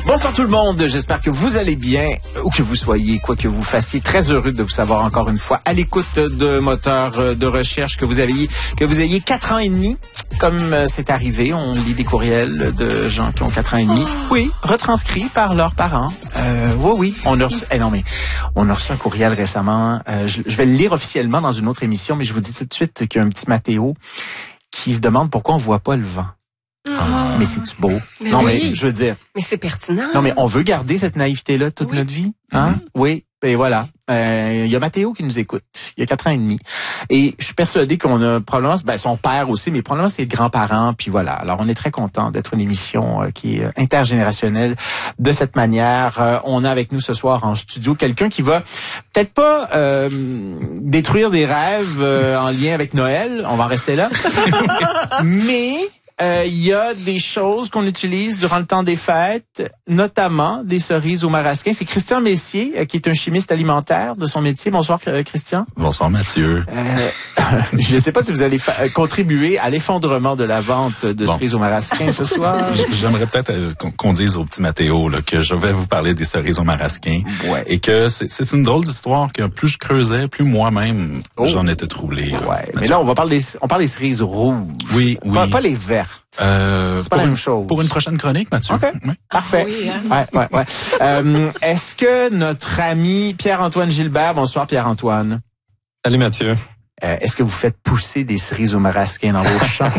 Bonsoir tout le monde, j'espère que vous allez bien, où que vous soyez, quoi que vous fassiez. Très heureux de vous savoir encore une fois à l'écoute de Moteur de recherche, que vous ayez 4 ans et demi, comme c'est arrivé. On lit des courriels de gens qui ont 4 ans et demi. Oui, retranscrits par leurs parents. Oui, on a reçu, on a reçu un courriel récemment. Je vais le lire officiellement dans une autre émission, mais je vous dis tout de suite qu'il y a un petit Mathéo qui se demande pourquoi on voit pas le vent. Mais c'est-tu beau? Mais non, oui. mais je veux dire. Mais c'est pertinent. Non, mais on veut garder cette naïveté-là toute notre vie. Hein? Oui. Et voilà. Il y a Mathéo qui nous écoute. Il y a 4 ans et demi. Et je suis persuadé qu'on a probablement, son père aussi, mais probablement ses grands-parents. Puis voilà. Alors, on est très content d'être une émission qui est intergénérationnelle de cette manière. On a avec nous ce soir en studio quelqu'un qui va peut-être pas détruire des rêves en lien avec Noël. On va en rester là. Mais il y a des choses qu'on utilise durant le temps des fêtes, notamment des cerises au marasquin. C'est Christian Messier, qui est un chimiste alimentaire de son métier. Bonsoir, Christian. Bonsoir, Mathieu. Je ne sais pas si vous allez contribuer à l'effondrement de la vente de cerises au marasquin ce soir. J'aimerais peut-être qu'on dise au petit Mathéo là, que je vais vous parler des cerises au marasquin. Ouais. Et que c'est une drôle d'histoire que plus je creusais, plus moi-même j'en étais troublé. Ouais. Mais là, on parle des cerises rouges. Oui. Pas les vertes. C'est pas la même chose. Pour une prochaine chronique, Mathieu. OK. Oui. Parfait. Oui, hein? Ouais. Est-ce que notre ami Pierre-Antoine Gilbert, bonsoir Pierre-Antoine. Salut Mathieu. Est-ce que vous faites pousser des cerises au marasquin dans vos champs?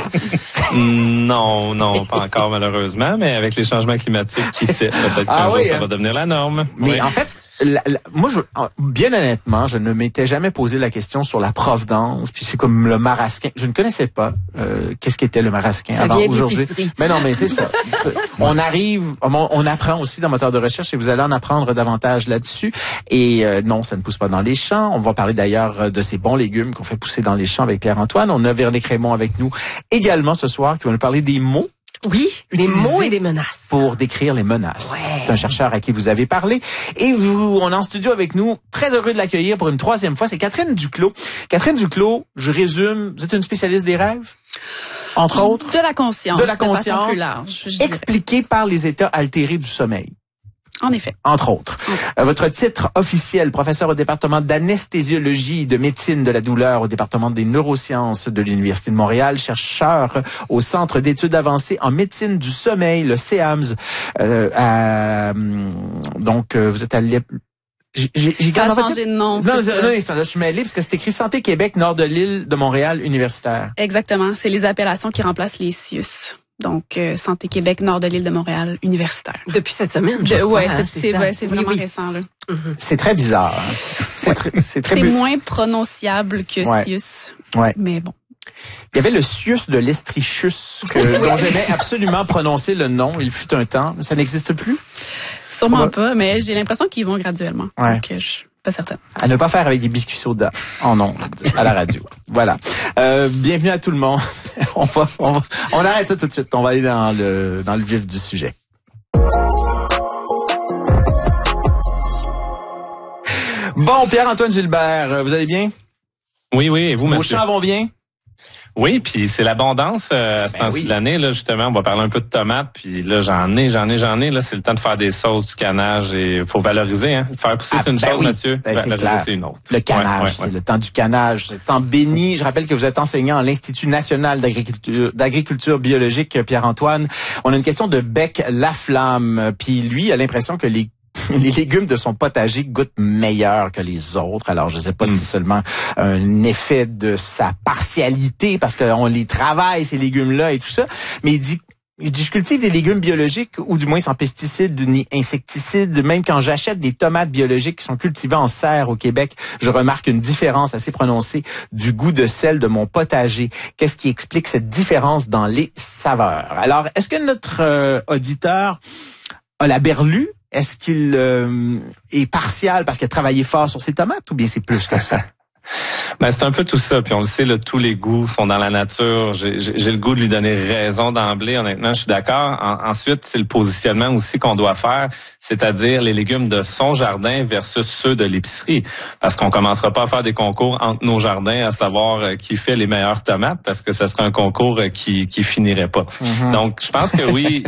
Non, pas encore malheureusement, mais avec les changements climatiques, qui sait, peut-être qu'un jour ça va devenir la norme. Mais en fait, moi, bien honnêtement, je ne m'étais jamais posé la question sur la provenance, puis c'est comme le marasquin. Je ne connaissais pas qu'est-ce qu'était le marasquin ça avant vient aujourd'hui. Mais non, mais c'est ça. On apprend aussi dans Moteur de recherche et vous allez en apprendre davantage là-dessus. Et non, ça ne pousse pas dans les champs. On va parler d'ailleurs de ces bons légumes qu'on fait pousser dans les champs avec Pierre-Antoine. On a Véronique Raymond avec nous également ce soir qui va nous parler des mots. Oui, des mots et des menaces. Pour décrire les menaces. Ouais. C'est un chercheur à qui vous avez parlé. Et on est en studio avec nous, très heureux de l'accueillir pour une 3e fois. C'est Catherine Duclos. Catherine Duclos, je résume, vous êtes une spécialiste des rêves? Entre autres? De la conscience. De la conscience. De façon plus large. Expliquée par les états altérés du sommeil. En effet. Entre autres. Votre titre officiel, professeur au département d'anesthésiologie et de médecine de la douleur au département des neurosciences de l'Université de Montréal, chercheur au Centre d'études avancées en médecine du sommeil, le CEAMS. Donc, vous êtes à ça a changé de nom. Non, je suis mêlé parce que c'est écrit Santé Québec, nord de l'île de Montréal, universitaire. Exactement. C'est les appellations qui remplacent les CIUS. Donc, Santé Québec, nord de l'île de Montréal, universitaire. Depuis cette semaine, c'est vraiment récent, là. C'est très bizarre. Hein? C'est moins prononciable que CIUS. Ouais. Mais bon. Il y avait le Sius de l'Estrichus, dont j'aimais absolument prononcer le nom. Il fut un temps. Ça n'existe plus? Sûrement pas, mais j'ai l'impression qu'ils vont graduellement. Ouais. Donc, je suis pas certaine. À ne pas faire avec des biscuits soda en ondes, à la radio. Voilà. Bienvenue à tout le monde. On arrête ça tout de suite. On va aller dans le vif du sujet. Bon, Pierre-Antoine Gilbert, vous allez bien? Oui, et vous, Vos champs vont bien? Oui, puis c'est l'abondance à ce temps-ci de l'année, là, justement. On va parler un peu de tomates, puis là, j'en ai. Là, c'est le temps de faire des sauces, du canage, et il faut valoriser, hein. Faire pousser, c'est une chose, Mathieu. Valoriser, c'est une autre. Le canage, c'est le temps du canage. C'est le temps béni. Je rappelle que vous êtes enseignant à l'Institut national d'agriculture biologique, Pierre-Antoine. On a une question de Bec Laflamme, puis lui a l'impression que les légumes de son potager goûtent meilleur que les autres. Alors, je ne sais pas si c'est seulement un effet de sa partialité, parce qu'on les travaille, ces légumes-là et tout ça, mais il dit, je cultive des légumes biologiques, ou du moins sans pesticides ni insecticides. Même quand j'achète des tomates biologiques qui sont cultivées en serre au Québec, je remarque une différence assez prononcée du goût de sel de mon potager. Qu'est-ce qui explique cette différence dans les saveurs? Alors, est-ce que notre auditeur a la berlue? Est-ce qu'il est partial parce qu'il a travaillé fort sur ses tomates ou bien c'est plus que ça? Ben, c'est un peu tout ça. Puis on le sait, là, tous les goûts sont dans la nature. J'ai le goût de lui donner raison d'emblée. Honnêtement, je suis d'accord. Ensuite, c'est le positionnement aussi qu'on doit faire, c'est-à-dire les légumes de son jardin versus ceux de l'épicerie. Parce qu'on commencera pas à faire des concours entre nos jardins à savoir qui fait les meilleures tomates, parce que ce serait un concours qui finirait pas. Mm-hmm. Donc, je pense que oui,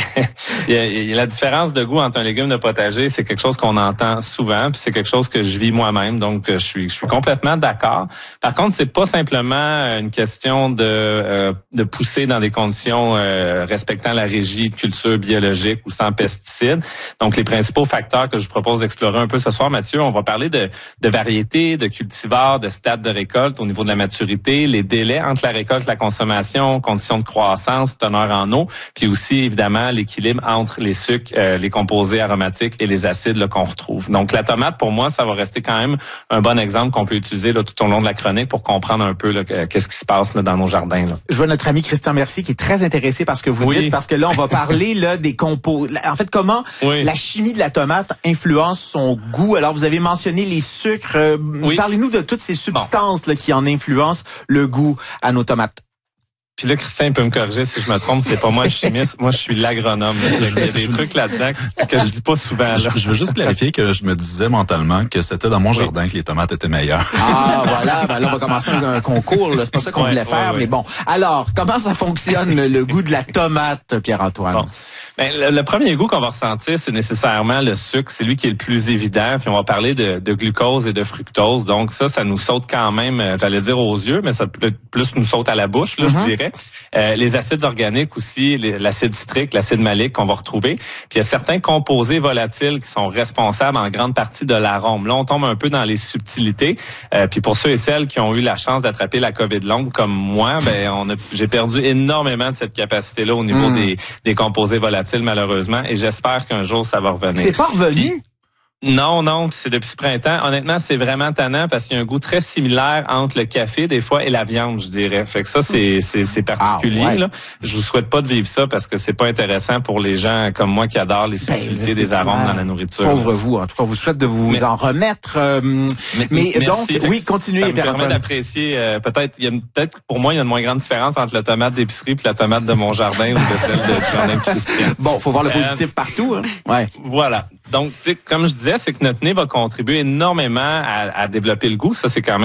il y a la différence de goût entre un légume de potager, c'est quelque chose qu'on entend souvent, puis c'est quelque chose que je vis moi-même. Donc, je suis complètement d'accord. Par contre, c'est pas simplement une question de pousser dans des conditions respectant la régie de culture biologique ou sans pesticides. Donc, les principaux facteurs que je vous propose d'explorer un peu ce soir, Mathieu, on va parler de variétés, de cultivars, de stades de récolte au niveau de la maturité, les délais entre la récolte et la consommation, conditions de croissance, teneur en eau, puis aussi, évidemment, l'équilibre entre les sucres, les composés aromatiques et les acides là, qu'on retrouve. Donc, la tomate, pour moi, ça va rester quand même un bon exemple qu'on peut utiliser là, tout au long de la chronique pour comprendre un peu là, qu'est-ce qui se passe là, dans nos jardins. Là. Je vois notre ami Christian Mercier qui est très intéressé par ce que vous dites, parce que là, on va parler là des compos. En fait, comment la chimie de la tomate influence son goût. Alors, vous avez mentionné les sucres. Parlez-nous de toutes ces substances là, qui en influencent le goût à nos tomates. Puis là, Christian peut me corriger si je me trompe, c'est pas moi le chimiste, moi je suis l'agronome. Il y a des trucs là-dedans que je dis pas souvent. Là. Je veux juste clarifier que je me disais mentalement que c'était dans mon jardin que les tomates étaient meilleures. Ah, voilà, ben là on va commencer un concours, là. C'est pas ça qu'on voulait faire, mais bon. Alors, comment ça fonctionne le goût de la tomate, Pierre-Antoine? Bon. Ben, le premier goût qu'on va ressentir, c'est nécessairement le sucre. C'est lui qui est le plus évident. Puis on va parler de glucose et de fructose. Donc ça nous saute quand même, j'allais dire aux yeux, mais ça peut plus nous saute à la bouche, là, je dirais. Les acides organiques aussi, l'acide citrique, l'acide malique qu'on va retrouver. Puis il y a certains composés volatiles qui sont responsables en grande partie de l'arôme. Là, on tombe un peu dans les subtilités. Puis pour ceux et celles qui ont eu la chance d'attraper la COVID longue comme moi, j'ai perdu énormément de cette capacité-là au niveau des composés volatiles, malheureusement, et j'espère qu'un jour ça va revenir. C'est pas revenu? Non, c'est depuis ce printemps. Honnêtement, c'est vraiment tannant parce qu'il y a un goût très similaire entre le café des fois et la viande, je dirais. Fait que ça, c'est particulier. Là. Je vous souhaite pas de vivre ça parce que c'est pas intéressant pour les gens comme moi qui adorent les subtilités des arômes dans la nourriture. Pauvre vous. En tout cas, on vous souhaite de vous en remettre. Mais donc, oui, continuez. Ça me permet d'apprécier. Peut-être pour moi, il y a une moins grande différence entre la tomate d'épicerie et la tomate de mon jardin ou de celle de jardin de Christian. Bon, faut voir le positif partout. Hein? Ouais. Voilà. Donc, comme je disais, c'est que notre nez va contribuer énormément à développer le goût. Ça, c'est quand